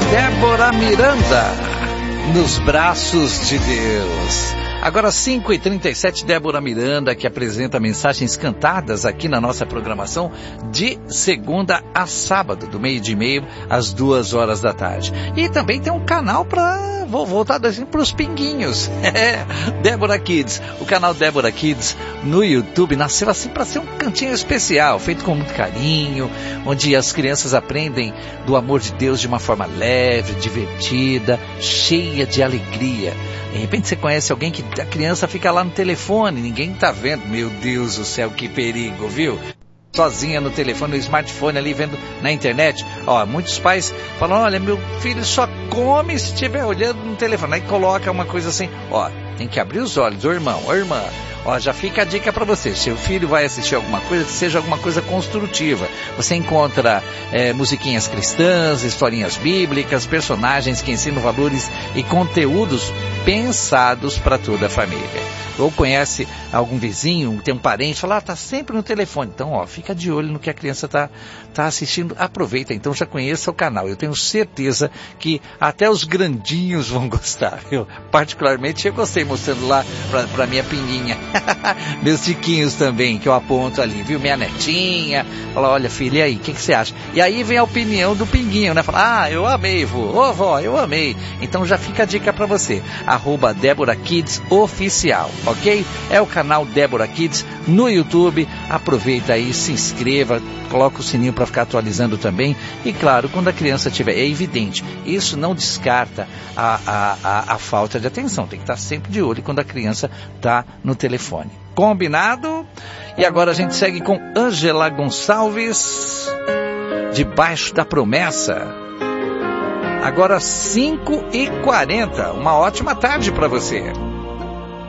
Débora Miranda, nos braços de Deus. Agora 5h37, Débora Miranda, que apresenta mensagens cantadas aqui na nossa programação de segunda a sábado, do 12:30 às 2 da tarde. E também tem um canal voltado assim para os pinguinhos. Débora Kids, o canal Débora Kids no YouTube nasceu assim para ser um cantinho especial, feito com muito carinho, onde as crianças aprendem do amor de Deus de uma forma leve, divertida, cheia de alegria. De repente você conhece alguém que a criança fica lá no telefone, ninguém tá vendo. Meu Deus do céu, que perigo, viu? Sozinha no telefone, no smartphone ali, vendo na internet. Ó, muitos pais falam, olha, meu filho só come se estiver olhando no telefone. Aí coloca uma coisa assim, ó, tem que abrir os olhos, ô irmão, ô irmã. Ó, já fica a dica para você, seu filho vai assistir alguma coisa, que seja alguma coisa construtiva. Você encontra musiquinhas cristãs, historinhas bíblicas, personagens que ensinam valores e conteúdos pensados para toda a família. Ou conhece algum vizinho, tem um parente, fala, tá sempre no telefone. Então, ó, fica de olho no que a criança tá assistindo, aproveita, então já conheça o canal. Eu tenho certeza que até os grandinhos vão gostar. Eu, particularmente, eu gostei mostrando lá pra minha pinguinha. Meus tiquinhos também, que eu aponto ali, viu? Minha netinha, fala, olha filha, e aí, o que você acha? E aí vem a opinião do pinguinho, né? Fala, eu amei, vô, ô vó, eu amei. Então já fica a dica pra você, @Débora Kids Oficial, ok? É o canal Débora Kids no YouTube, aproveita aí, se inscreva, coloca o sininho para ficar atualizando também, e claro, quando a criança tiver, é evidente, isso não descarta a falta de atenção, tem que estar sempre de olho quando a criança está no telefone. Combinado? E agora a gente segue com Ângela Gonçalves, Debaixo da Promessa. Agora 5h40, uma ótima tarde para você.